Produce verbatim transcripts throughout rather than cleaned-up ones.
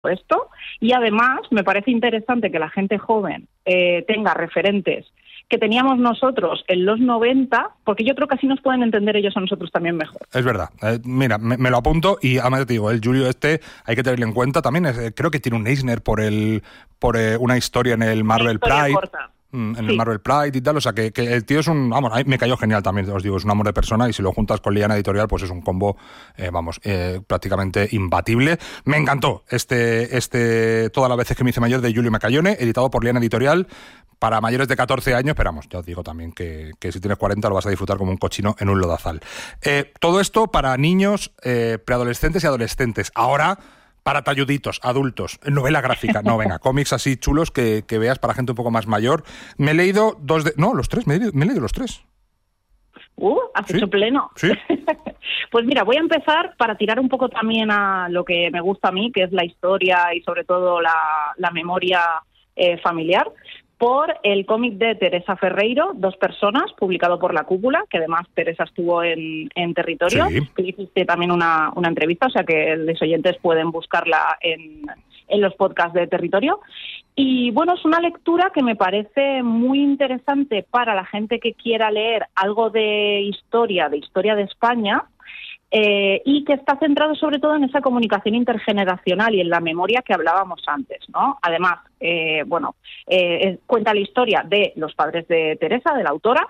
esto, y además me parece interesante que la gente joven eh, tenga referentes que teníamos nosotros en los noventa, porque yo creo que así nos pueden entender ellos a nosotros también mejor. Es verdad. Eh, mira, me, me lo apunto y además te digo, el Julio este hay que tenerlo en cuenta. También es, eh, creo que tiene un Eisner por el por eh, una historia en el Marvel Pride. Corta. En sí. el Marvel Pride y tal, o sea que, que el tío es un, vamos, me cayó genial también, os digo, es un amor de persona y si lo juntas con Liana Editorial, pues es un combo, eh, vamos, eh, prácticamente imbatible. Me encantó este, este, todas las veces que me hice mayor de Giulio Macallone, editado por Liana Editorial, para mayores de catorce años, pero vamos, ya os digo también que, que si tienes cuarenta lo vas a disfrutar como un cochino en un lodazal. Eh, todo esto para niños, eh, preadolescentes y adolescentes. Ahora, para talluditos, adultos, novela gráfica, no, venga, cómics así chulos que, que veas para gente un poco más mayor. Me he leído dos de... No, los tres, me he leído, me he leído los tres. Uh, has ¿Sí? hecho pleno. Sí. Pues mira, voy a empezar para tirar un poco también a lo que me gusta a mí, que es la historia y sobre todo la, la memoria eh, familiar, por el cómic de Teresa Ferreiro, Dos personas, publicado por La Cúpula, que además Teresa estuvo en, en Territorio, Sí. que hiciste también una, una entrevista, o sea que los oyentes pueden buscarla en, en los podcasts de Territorio. Y bueno, es una lectura que me parece muy interesante para la gente que quiera leer algo de historia, de historia de España, Eh, y que está centrado sobre todo en esa comunicación intergeneracional y en la memoria que hablábamos antes, ¿no? Además, eh, bueno, eh, cuenta la historia de los padres de Teresa, de la autora,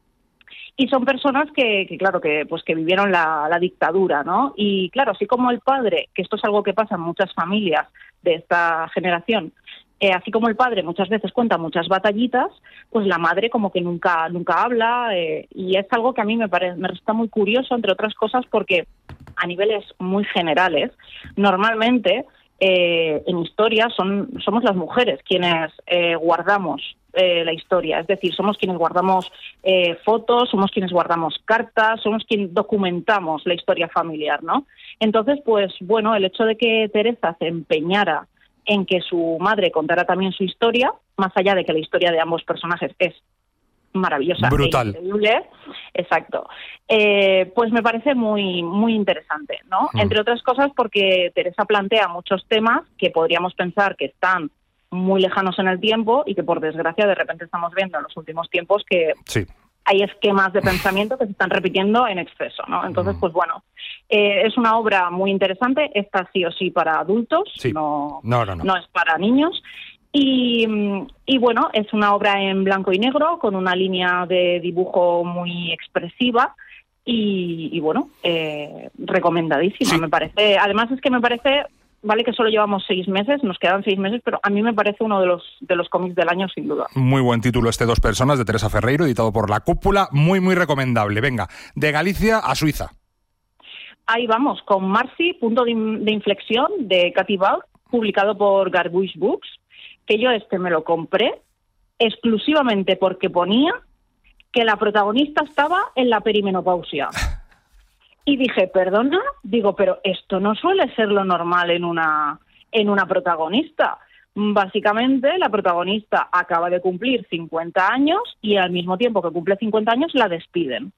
y son personas que, que claro, que pues que vivieron la, la dictadura, ¿no? Y claro, así como el padre, que esto es algo que pasa en muchas familias de esta generación, Eh, así como el padre muchas veces cuenta muchas batallitas, pues la madre como que nunca nunca habla, eh, y es algo que a mí me parece, me resulta muy curioso, entre otras cosas, porque a niveles muy generales, normalmente eh, en historia son somos las mujeres quienes eh, guardamos eh, la historia, es decir, somos quienes guardamos eh, fotos, somos quienes guardamos cartas, somos quienes documentamos la historia familiar, ¿no? Entonces, pues bueno, el hecho de que Teresa se empeñara en que su madre contara también su historia, más allá de que la historia de ambos personajes es maravillosa, brutal, e increíble, exacto, eh, pues me parece muy muy interesante, ¿no? Mm. Entre otras cosas porque Teresa plantea muchos temas que podríamos pensar que están muy lejanos en el tiempo y que por desgracia de repente estamos viendo en los últimos tiempos que sí. Hay esquemas de pensamiento que se están repitiendo en exceso, ¿no? Entonces, pues bueno, eh, es una obra muy interesante, esta sí o sí para adultos, sí. no, no, no, no. no es para niños. Y, y bueno, es una obra en blanco y negro, con una línea de dibujo muy expresiva y, y bueno, eh, recomendadísima, sí. me parece. Además es que me parece... Vale que solo llevamos seis meses, nos quedan seis meses, pero a mí me parece uno de los de los cómics del año, sin duda. Muy buen título este, Dos personas, de Teresa Ferreiro, editado por La Cúpula, muy, muy recomendable. Venga, de Galicia a Suiza. Ahí vamos, con Marcy, punto de, in, de inflexión, de Cathy Baugh, publicado por Garbush Books, que yo este me lo compré exclusivamente porque ponía que la protagonista estaba en la perimenopausia. Y dije, perdona, digo, pero esto no suele ser lo normal en una en una protagonista. Básicamente, la protagonista acaba de cumplir cincuenta años y al mismo tiempo que cumple cincuenta años la despiden.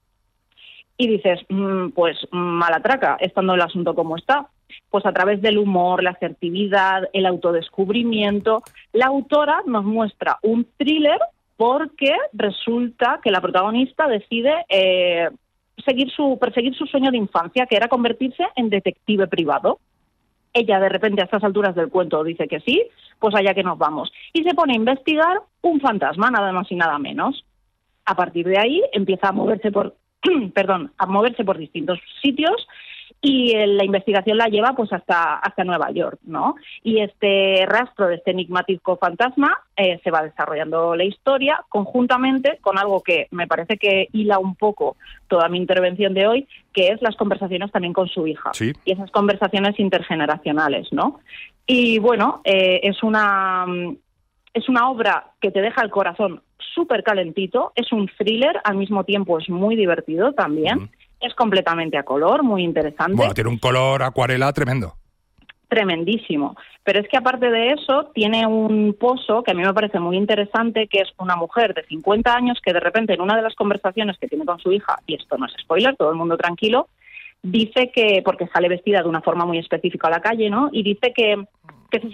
Y dices, mmm, pues mala traca, estando el asunto como está. Pues a través del humor, la asertividad, el autodescubrimiento, la autora nos muestra un thriller porque resulta que la protagonista decide... Eh, seguir su perseguir su sueño de infancia, que era convertirse en detective privado. Ella de repente a estas alturas del cuento dice que sí, pues allá que nos vamos. Y se pone a investigar un fantasma, nada más y nada menos. A partir de ahí empieza a moverse por perdón, a moverse por distintos sitios y eh, la investigación la lleva pues hasta hasta Nueva York, ¿no? Y este rastro de este enigmático fantasma eh, se va desarrollando la historia conjuntamente con algo que me parece que hila un poco toda mi intervención de hoy, que es las conversaciones también con su hija. Sí. Y esas conversaciones intergeneracionales, ¿no? Y bueno, eh, es una es una obra que te deja el corazón súper calentito, es un thriller, al mismo tiempo es muy divertido también. Uh-huh. Es completamente a color, muy interesante. Bueno, tiene un color acuarela tremendo. Tremendísimo. Pero es que aparte de eso, tiene un pozo que a mí me parece muy interesante, que es una mujer de cincuenta años que de repente en una de las conversaciones que tiene con su hija, y esto no es spoiler, todo el mundo tranquilo, dice que, porque sale vestida de una forma muy específica a la calle, ¿no? Y dice que